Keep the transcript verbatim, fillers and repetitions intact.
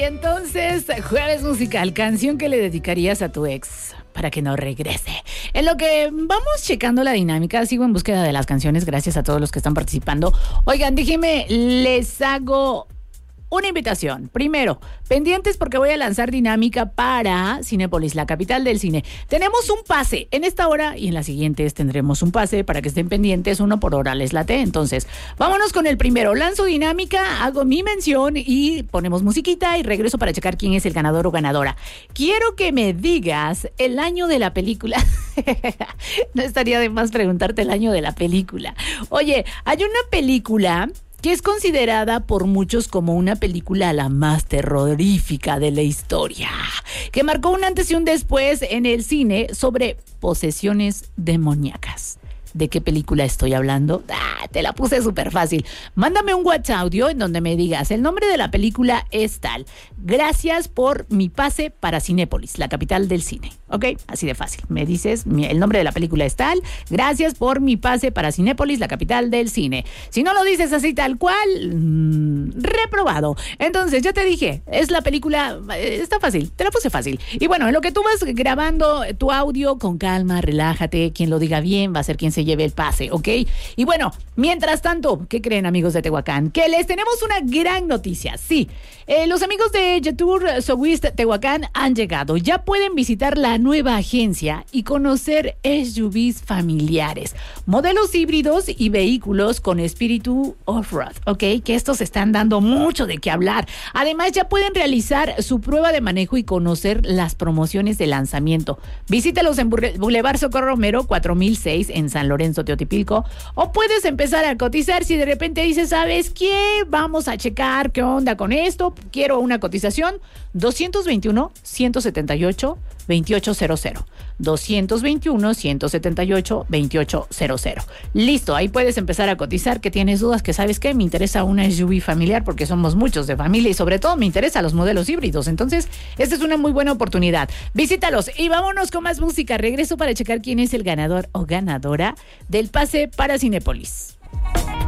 entonces, jueves musical, canción que le dedicarías a tu ex para que no regrese. En lo que vamos checando la dinámica, sigo en búsqueda de las canciones, gracias a todos los que están participando. Oigan, déjenme, les hago una invitación. Primero, pendientes porque voy a lanzar dinámica para Cinépolis, la capital del cine. Tenemos un pase en esta hora y en las siguientes tendremos un pase para que estén pendientes, uno por hora, les late. Entonces, vámonos con el primero. Lanzo dinámica, hago mi mención y ponemos musiquita y regreso para checar quién es el ganador o ganadora. Quiero que me digas el año de la película. No estaría de más preguntarte el año de la película. Oye, hay una película que es considerada por muchos como una película la más terrorífica de la historia, que marcó un antes y un después en el cine sobre posesiones demoníacas. ¿De qué película estoy hablando? Ah, te la puse súper fácil. Mándame un WhatsApp audio en donde me digas el nombre de la película es tal. Gracias por mi pase para Cinépolis, la capital del cine. ¿Ok? Así de fácil. Me dices el nombre de la película es tal. Gracias por mi pase para Cinépolis, la capital del cine. Si no lo dices así tal cual, mmm, reprobado. Entonces, ya te dije, es la película, está fácil, te la puse fácil. Y bueno, en lo que tú vas grabando tu audio, con calma, relájate. Quien lo diga bien va a ser quien se lleve el pase, ¿ok? Y bueno, mientras tanto, ¿qué creen, amigos de Tehuacán? Que les tenemos una gran noticia. Sí, eh, los amigos de Jetour Sowist Tehuacán han llegado. Ya pueden visitar la nueva agencia y conocer S U Vs familiares, modelos híbridos y vehículos con espíritu off-road, ¿ok? Que estos están dando mucho de qué hablar. Además, ya pueden realizar su prueba de manejo y conocer las promociones de lanzamiento. Visítalos en Boulevard Socorro Romero cuatro mil seis en San Lorenzo, Teotipilco, o puedes empezar a cotizar si de repente dices, ¿sabes qué? Vamos a checar qué onda con esto, quiero una cotización. Doscientos veintiuno, ciento setenta y ocho, veintiocho cero cero. Doscientos veintiuno, ciento setenta y ocho, veintiocho cero cero. Listo, ahí puedes empezar a cotizar. Que tienes dudas, que sabes qué, me interesa una S U V familiar porque somos muchos de familia y sobre todo me interesa los modelos híbridos. Entonces, esta es una muy buena oportunidad. Visítalos y vámonos con más música. Regreso para checar quién es el ganador o ganadora del pase para Cinépolis.